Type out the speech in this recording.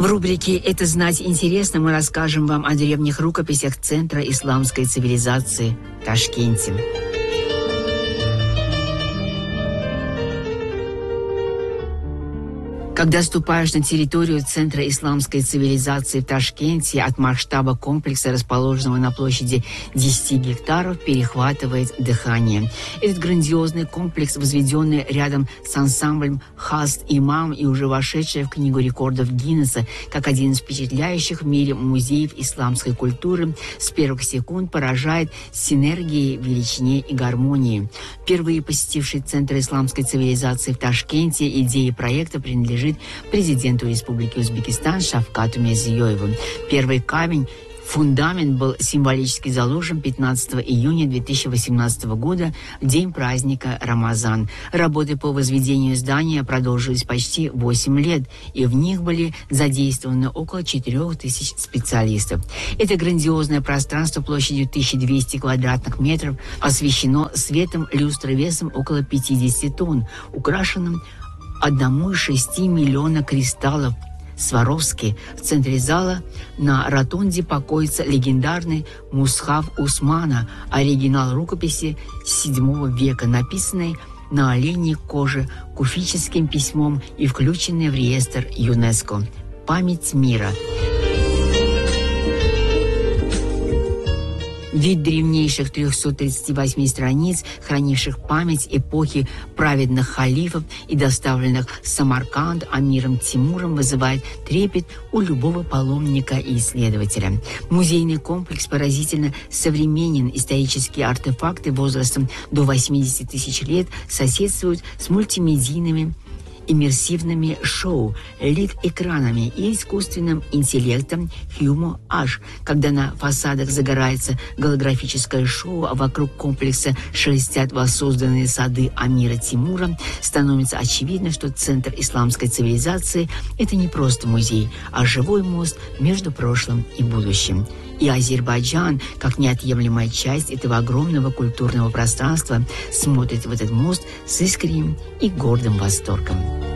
В рубрике «Это знать интересно» мы расскажем вам о древних рукописях Центра исламской цивилизации в Ташкенте. Когда ступаешь на территорию Центра исламской цивилизации в Ташкенте, от масштаба комплекса, расположенного на площади 10 гектаров, перехватывает дыхание. Этот грандиозный комплекс, возведенный рядом с ансамблем Хаст-Имам и уже вошедший в Книгу рекордов Гиннесса как один из впечатляющих в мире музеев исламской культуры, с первых секунд поражает синергией, величине и гармонии. Впервые посетивший Центр исламской цивилизации в Ташкенте, идея проекта принадлежит президенту Республики Узбекистан Шавкату Мирзиёеву. Первый камень, фундамент, был символически заложен 15 июня 2018 года, в день праздника Рамазан. Работы по возведению здания продолжились почти 8 лет, и в них были задействованы около 4000 специалистов. Это грандиозное пространство площадью 1200 квадратных метров освещено светом люстры весом около 50 тонн, украшенным 1,6 миллиона кристаллов Сваровски. В центре зала на ротонде покоится легендарный Мусхаф Усмана, оригинал рукописи VII века, написанный на оленьей коже куфическим письмом и включенный в реестр ЮНЕСКО. Память мира. Вид древнейших 338 страниц, хранивших память эпохи праведных халифов и доставленных в Самарканд Амиром Тимуром, вызывает трепет у любого паломника и исследователя. Музейный комплекс поразительно современен. Исторические артефакты возрастом до 80 тысяч лет соседствуют с мультимедийными иммерсивными шоу, лид-экранами и искусственным интеллектом Humo H. Когда на фасадах загорается голографическое шоу, а вокруг комплекса шелестят воссозданные сады Амира Тимура, становится очевидно, что Центр исламской цивилизации – это не просто музей, а живой мост между прошлым и будущим. И Азербайджан, как неотъемлемая часть этого огромного культурного пространства, смотрит в этот мост с искренним и гордым восторгом.